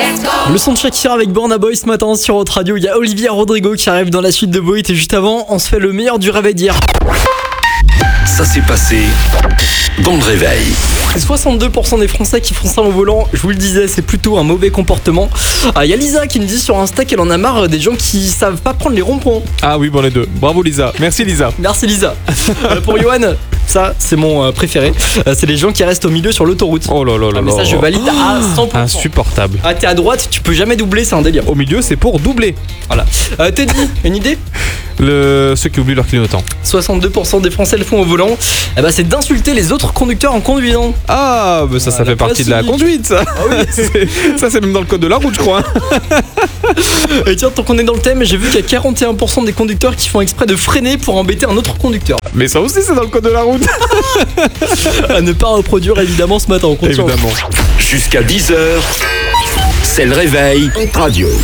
Le son de Shakira avec Burna Boy ce matin sur Hot Radio. Il y a Olivia Rodrigo qui arrive dans la suite de Boit et juste avant, on se fait le meilleur du réveil d'hier. Ça s'est passé dans le réveil. C'est 62% des Français qui font ça au volant. Je vous le disais, c'est plutôt un mauvais comportement. Il y a Lisa qui me dit sur Insta qu'elle en a marre des gens qui savent pas prendre les ronds-points. Ah oui, bon les deux. Bravo Lisa. Merci Lisa. Merci Lisa. Pour Johan, ça c'est mon préféré. C'est les gens qui restent au milieu sur l'autoroute. Oh là là là Mais ça là. je valide à 100%. Insupportable. Ah, t'es à droite, tu peux jamais doubler, c'est un délire. Au milieu, c'est pour doubler. Voilà. Teddy, une idée? Ceux qui oublient leur clignotant. 62% des Français le font au volant. C'est d'insulter les autres conducteurs en conduisant. Ah, bah ça fait partie de la conduite, ça. Ah oui. Ça, c'est même dans le code de la route, je crois. Et tiens, tant qu'on est dans le thème, j'ai vu qu'il y a 41% des conducteurs qui font exprès de freiner pour embêter un autre conducteur. Mais ça aussi, c'est dans le code de la route. À ne pas reproduire évidemment ce matin, on compte sur vous. Évidemment. Jusqu'à 10h, c'est le réveil Hot Radio.